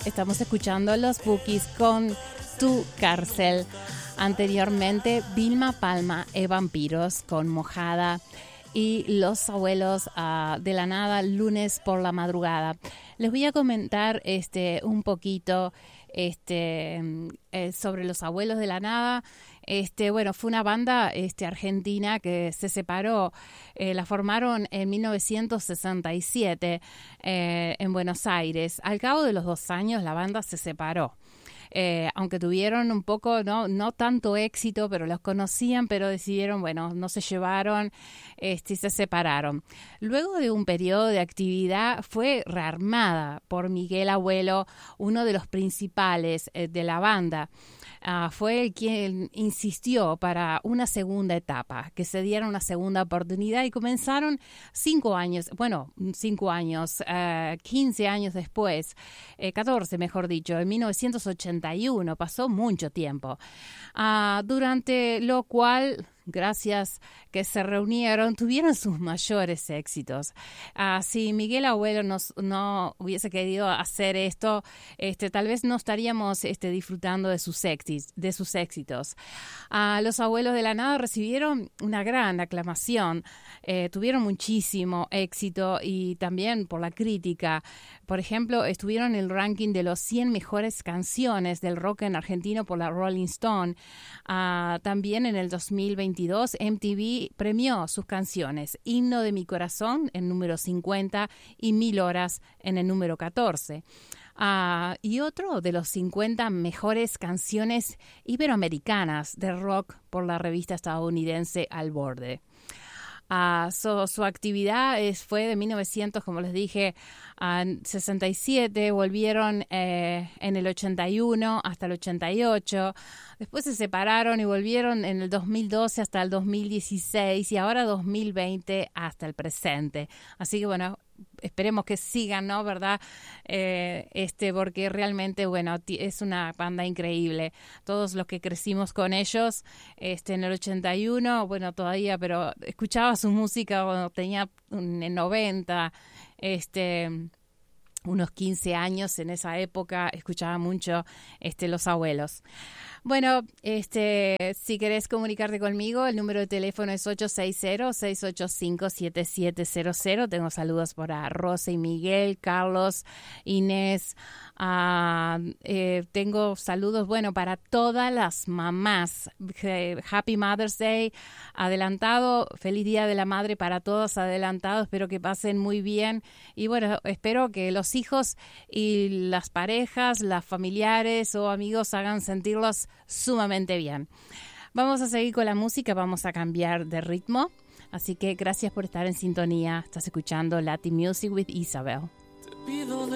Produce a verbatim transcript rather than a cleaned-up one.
Estamos escuchando Los Bookies con Tu Cárcel. Anteriormente, Vilma Palma e Vampiros con Mojada. Y Los Abuelos uh, de la Nada, Lunes por la Madrugada. Les voy a comentar este, un poquito este, eh, sobre Los Abuelos de la Nada. Este, bueno, fue una banda este, argentina que se separó, eh, la formaron en mil novecientos sesenta y siete eh, en Buenos Aires. Al cabo de los dos años la banda se separó. Eh, aunque tuvieron un poco, no, no tanto éxito, pero los conocían, pero decidieron, bueno, no se llevaron este, y se separaron. Luego de un periodo de actividad fue rearmada por Miguel Abuelo, uno de los principales eh, de la banda. Uh, fue el quien insistió para una segunda etapa, que se diera una segunda oportunidad y comenzaron cinco años, bueno, cinco años, uh, quince años después, eh, catorce mejor dicho, en mil novecientos ochenta y uno, pasó mucho tiempo, uh, durante lo cual, gracias que se reunieron, tuvieron sus mayores éxitos. Uh, si Miguel Abuelo nos, no hubiese querido hacer esto, este, tal vez no estaríamos este, disfrutando de sus, éxitos, de sus éxitos. Uh, los Abuelos de la Nada recibieron una gran aclamación, eh, tuvieron muchísimo éxito y también por la crítica. Por ejemplo, estuvieron en el ranking de los cien mejores canciones del rock en argentino por la Rolling Stone. Uh, también en el dos mil veintidós M T V premió sus canciones Himno de mi Corazón en número cincuenta y Mil Horas en el número catorce. Uh, y otro de los cincuenta mejores canciones iberoamericanas de rock por la revista estadounidense Al Borde. Uh, so, su actividad es, fue de mil novecientos, como les dije, uh, sesenta y siete, volvieron eh, en el ochenta y uno hasta el ochenta y ocho, después se separaron y volvieron en el dos mil doce hasta el dos mil dieciséis y ahora dos mil veinte hasta el presente. Así que bueno, esperemos que sigan, ¿no? ¿Verdad? Eh, este, porque realmente, bueno, t- es una banda increíble. Todos los que crecimos con ellos, este, en el ochenta y uno, bueno, todavía, pero escuchaba su música cuando tenía en noventa, este, unos quince años en esa época, escuchaba mucho este, Los Abuelos. Bueno, este, si querés comunicarte conmigo, el número de teléfono es ocho seis cero, seis ocho cinco, siete siete cero cero. Tengo saludos para Rosa y Miguel, Carlos, Inés. Uh, eh, tengo saludos, bueno, para todas las mamás. Happy Mother's Day adelantado. Feliz Día de la Madre para todos adelantado. Espero que pasen muy bien. Y bueno, espero que los hijos y las parejas, las familiares o amigos hagan sentirlos sumamente bien. Vamos a seguir con la música, vamos a cambiar de ritmo, así que gracias por estar en sintonía. Estás escuchando Latin Music with Isabel. Te pido